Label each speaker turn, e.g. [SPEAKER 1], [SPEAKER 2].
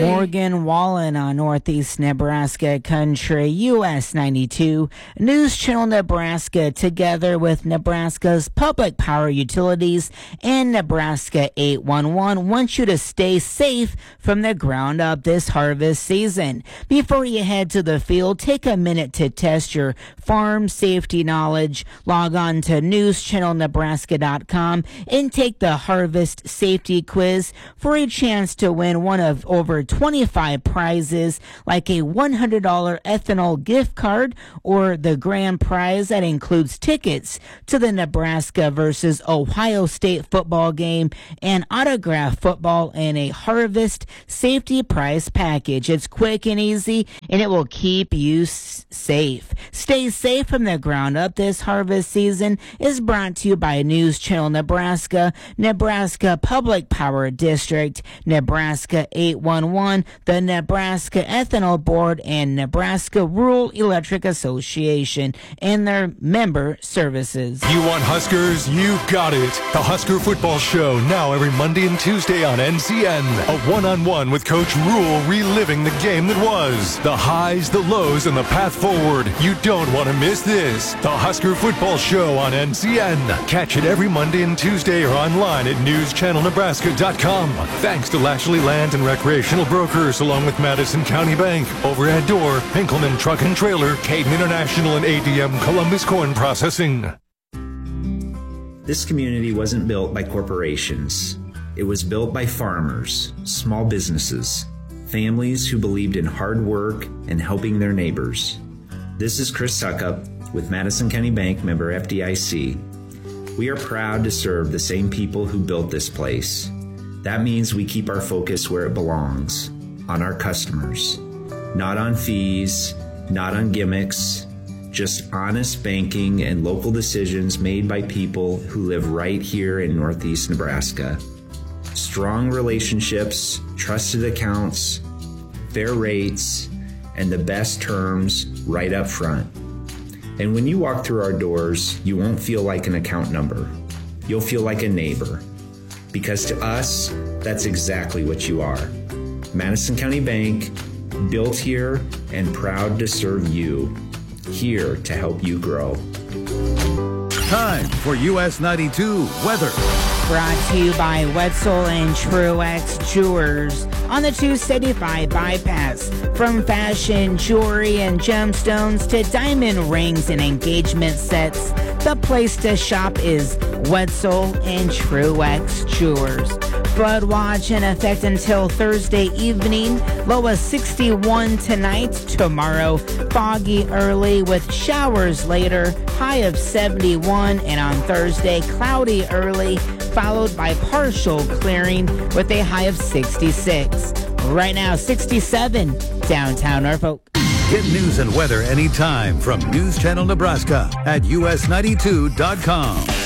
[SPEAKER 1] Morgan Wallen on Northeast Nebraska Country, US 92, News Channel Nebraska, together with Nebraska's public power utilities and Nebraska 811, wants you to stay safe from the ground up this harvest season. Before you head to the field, take a minute to test your farm safety knowledge. Log on to newschannelnebraska.com and take the Harvest Safety Quiz for a chance to win one of over 25 prizes, like a $100 ethanol gift card, or the grand prize that includes tickets to the Nebraska versus Ohio State football game and autographed football in a Harvest Safety Prize package. It's quick and easy, and it will keep you safe. Stay safe from the ground up this harvest season is brought to you by News Channel Nebraska, Nebraska Public Power District, Nebraska 811, the Nebraska Ethanol Board, and Nebraska Rural Electric Association and their member services.
[SPEAKER 2] You want Huskers? You got it. The Husker Football Show, now every Monday and Tuesday on NCN. A one-on-one with Coach Rule, reliving the game that was. The highs, the lows, and the path forward. You don't want to miss this. The Husker Football Show on NCN. Catch it every Monday and Tuesday or online at newschannelnebraska.com. Thanks to Lashley Land and Recreational Brokers, along with Madison County Bank, Overhead Door, Hinkleman Truck and Trailer, Caden International, and ADM Columbus Corn Processing.
[SPEAKER 3] This community wasn't built by corporations. It was built by farmers, small businesses, families who believed in hard work and helping their neighbors. This is Chris Suckup with Madison County Bank, member FDIC. We are proud to serve the same people who built this place. That means we keep our focus where it belongs, on our customers. Not on fees, not on gimmicks, just honest banking and local decisions made by people who live right here in Northeast Nebraska. Strong relationships, trusted accounts, fair rates, and the best terms right up front. And when you walk through our doors, you won't feel like an account number. You'll feel like a neighbor. Because to us, that's exactly what you are. Madison County Bank, built here and proud to serve you. Here to help you grow.
[SPEAKER 4] Time for US 92 weather.
[SPEAKER 1] Brought to you by Wetzel and Truex Jewelers on the 275 bypass. From fashion, jewelry, and gemstones to diamond rings and engagement sets, the place to shop is Wetzel and Truex Jewelers. Flood watch in effect until Thursday evening. Low of 61 tonight. Tomorrow, foggy early with showers later. High of 71. And on Thursday, cloudy early, followed by partial clearing with a high of 66. Right now, 67 downtown Norfolk.
[SPEAKER 4] Get news and weather anytime from News Channel Nebraska at us92.com.